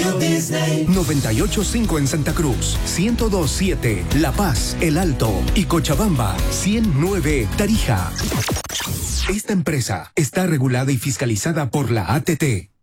Radio Disney. 98.5 en Santa Cruz, 102.7 La Paz, El Alto y Cochabamba, 100.9 Tarija. Esta empresa está regulada y fiscalizada por la ATT.